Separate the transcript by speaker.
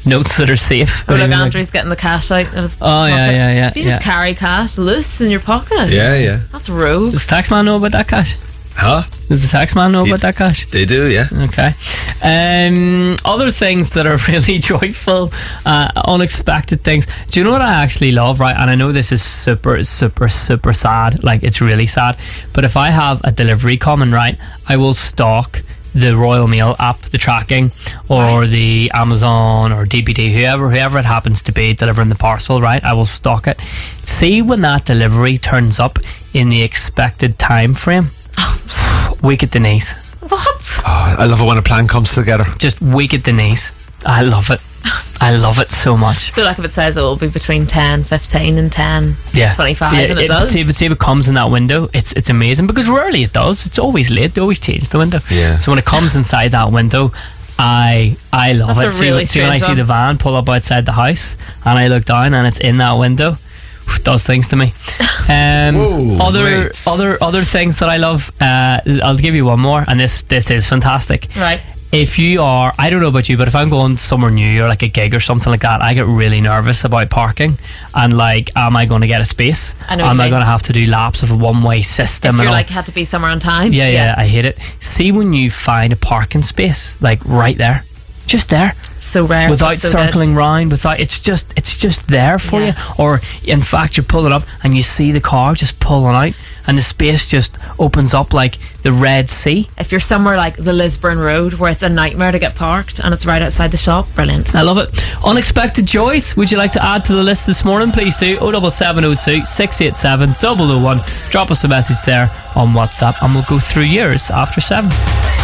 Speaker 1: notes that are safe.
Speaker 2: Oh, look, Andrew's getting the cash out of his pocket.
Speaker 1: Yeah.
Speaker 2: So you just carry cash loose in your pocket?
Speaker 3: Yeah.
Speaker 2: That's rogue.
Speaker 1: Does the taxman know about that cash?
Speaker 3: Huh?
Speaker 1: Does the taxman know about that cash?
Speaker 3: They do, yeah.
Speaker 1: Okay. Other things that are really joyful, unexpected things. Do you know what I actually love, right? And I know this is super, super, super sad. Like, it's really sad. But if I have a delivery coming, right, I will stalk the Royal Mail app, the tracking, or the Amazon or DPD, whoever it happens to be delivering the parcel, right? I will stalk it. See when that delivery turns up in the expected time frame. Weak at the knees.
Speaker 2: What?
Speaker 3: Oh, I love it when a plan comes together.
Speaker 1: Just weak at the knees. I love it. I love it so much.
Speaker 2: So like if it says it will be between 10:15 and 10:25 and it does.
Speaker 1: See if it comes in that window, it's amazing, because rarely it does. It's always late. They always change the window.
Speaker 3: Yeah.
Speaker 1: So when it comes inside that window, I love
Speaker 2: That's
Speaker 1: it.
Speaker 2: a really
Speaker 1: See when I
Speaker 2: strange
Speaker 1: see
Speaker 2: one.
Speaker 1: the van pull up outside the house and I look down and it's in that window, it does things to me.
Speaker 3: Whoa,
Speaker 1: Other things that I love. I'll give you one more, and this is fantastic.
Speaker 2: Right.
Speaker 1: If you are, I don't know about you, but if I'm going somewhere new or like a gig or something like that, I get really nervous about parking and like, am I going to get a space?
Speaker 2: I know what
Speaker 1: Am
Speaker 2: you
Speaker 1: I
Speaker 2: mean.
Speaker 1: going to have to do laps of a one-way system?
Speaker 2: If you're
Speaker 1: and all?
Speaker 2: like had to be somewhere on time.
Speaker 1: Yeah, I hate it. See when you find a parking space like right there, just there,
Speaker 2: So rare.
Speaker 1: without
Speaker 2: That's so
Speaker 1: circling round, without it's just there for
Speaker 2: Yeah.
Speaker 1: you. Or in fact, you're pulling up and you see the car just pulling out, and the space just opens up like the Red Sea.
Speaker 2: good. If you're somewhere like the Lisburn Road where it's a nightmare to get parked and it's right outside the shop, brilliant.
Speaker 1: I love it. Unexpected joys. Would you like to add to the list this morning? Please do. 07702 687 001. Drop us a message there on WhatsApp and we'll go through yours after 7.